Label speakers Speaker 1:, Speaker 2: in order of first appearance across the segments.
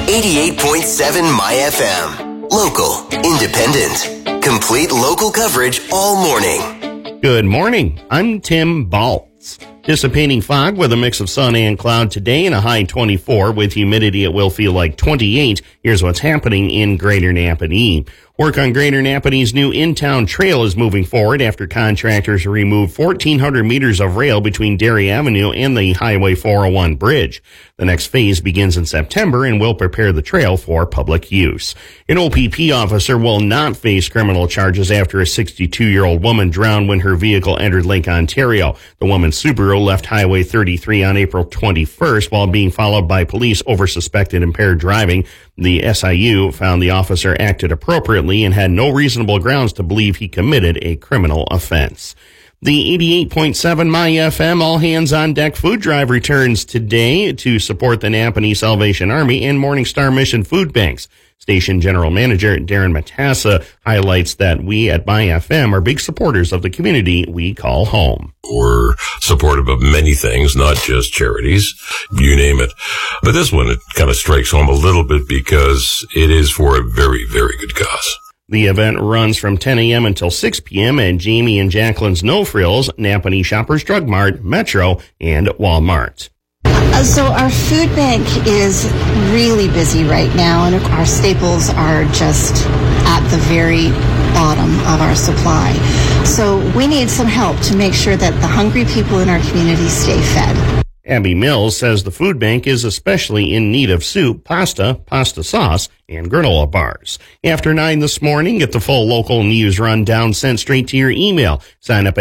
Speaker 1: 88.7 My FM. Local, independent, complete local coverage all morning.
Speaker 2: Good morning. I'm Tim Baltz. Dissipating fog with a mix of sun and cloud today and a high 24. With humidity, it will feel like 28. Here's what's happening in Greater Napanee. Work on Greater Napanee's new in-town trail is moving forward after contractors removed 1,400 meters of rail between Dairy Avenue and the Highway 401 bridge. The next phase begins in September and will prepare the trail for public use. An OPP officer will not face criminal charges after a 62-year-old woman drowned when her vehicle entered Lake Ontario. The woman's Subaru left Highway 33 on April 21st while being followed by police over suspected impaired driving. The SIU found the officer acted appropriately and had no reasonable grounds to believe he committed a criminal offense. The 88.7 My FM All Hands on Deck food drive returns today to support the Napanee Salvation Army and Morningstar Mission Food Banks. Station General Manager Darren Matassa highlights that we at My FM are big supporters of the community we call home.
Speaker 3: We're supportive of many things, not just charities, you name it. But this one, it kind of strikes home a little bit because it is for a very, very good cause.
Speaker 2: The event runs from 10 a.m. until 6 p.m. at Jamie and Jacqueline's No Frills, Napanee Shoppers Drug Mart, Metro, and Walmart.
Speaker 4: So our food bank is really busy right now, and our staples are just at the very bottom of our supply. So we need some help to make sure that the hungry people in our community stay fed.
Speaker 2: Abby Mills says the food bank is especially in need of soup, pasta sauce, and granola bars. After 9 this morning, get the full local news rundown sent straight to your email. Sign up at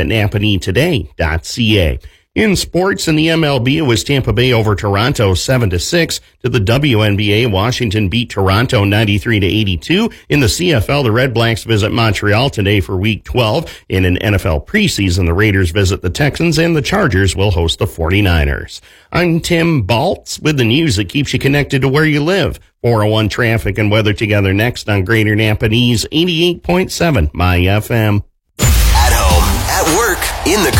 Speaker 2: napaneetoday.ca. In sports, in the MLB, it was Tampa Bay over Toronto 7-6. To the WNBA, Washington beat Toronto 93-82. In the CFL, the Red Blacks visit Montreal today for Week 12. In an NFL preseason, the Raiders visit the Texans, and the Chargers will host the 49ers. I'm Tim Baltz with the news that keeps you connected to where you live. 401 traffic and weather together next on Greater Napanee's 88.7 My FM.
Speaker 1: At home, at work, in the